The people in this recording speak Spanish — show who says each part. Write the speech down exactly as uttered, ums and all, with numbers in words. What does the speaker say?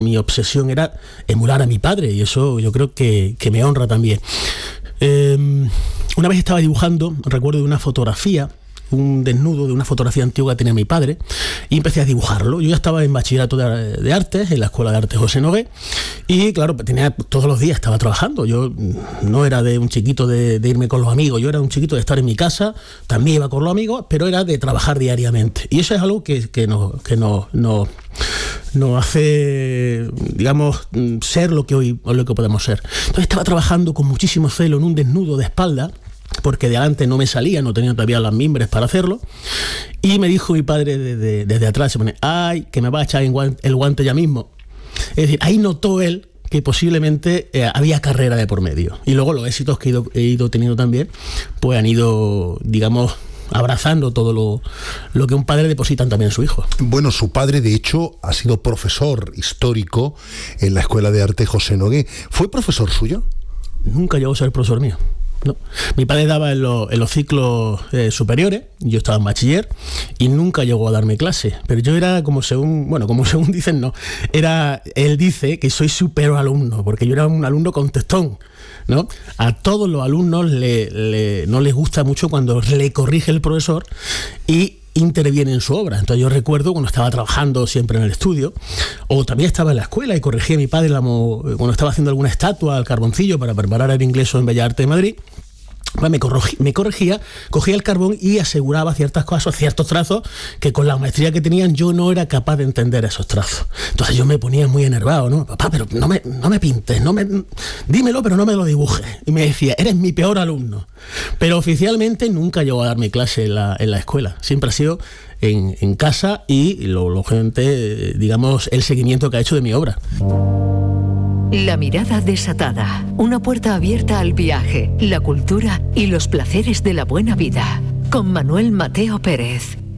Speaker 1: mi obsesión era emular a mi padre, y eso yo creo que, que me honra también. Eh, una vez estaba dibujando, recuerdo de una fotografía, un desnudo de una fotografía antigua que tenía mi padre, y empecé a dibujarlo. Yo ya estaba en bachillerato de, de artes, en la Escuela de Arte José Nogué, y claro, tenía todos los días estaba trabajando. Yo no era de un chiquito de, de irme con los amigos, yo era un chiquito de estar en mi casa, también iba con los amigos, pero era de trabajar diariamente. Y eso es algo que, que nos que no, no, nos hace, digamos, ser lo que hoy lo que podemos ser. Entonces estaba trabajando con muchísimo celo en un desnudo de espalda, porque de adelante no me salía, no tenía todavía las mimbres para hacerlo, y me dijo mi padre desde, desde atrás, se pone, ay, que me va a echar el guante ya mismo. Es decir, ahí notó él que posiblemente eh, había carrera de por medio, y luego los éxitos que he ido, he ido teniendo también, pues han ido, digamos, abrazando todo lo, lo que un padre deposita también en su hijo.
Speaker 2: Bueno, su padre de hecho ha sido profesor histórico en la Escuela de Arte José Nogué. ¿Fue profesor suyo?
Speaker 1: Nunca llegó a ser profesor mío. No. Mi padre daba en, lo, en los ciclos eh, superiores, yo estaba en bachiller y nunca llegó a darme clase, pero yo era como según, bueno, como según dicen, no, era, él dice que soy su peor alumno, porque yo era un alumno contestón, ¿no? A todos los alumnos le, le, no les gusta mucho cuando le corrige el profesor y interviene en su obra. Entonces yo recuerdo cuando estaba trabajando siempre en el estudio, o también estaba en la escuela y corregía a mi padre la, cuando estaba haciendo alguna estatua al carboncillo para preparar el ingreso en Bellas Artes de Madrid, me corregía, me corregía, cogía el carbón y aseguraba ciertas cosas, ciertos trazos que con la maestría que tenían yo no era capaz de entender esos trazos. Entonces yo me ponía muy enervado, ¿no? Papá, pero no me, no me pintes, no me, dímelo, pero no me lo dibujes. Y me decía, eres mi peor alumno. Pero oficialmente nunca llegó a darme clase en la, en la escuela. Siempre ha sido en, en casa y, lo, lógicamente, digamos, el seguimiento que ha hecho de mi obra.
Speaker 3: La mirada desatada, una puerta abierta al viaje, la cultura y los placeres de la buena vida, con Manuel Mateo Pérez.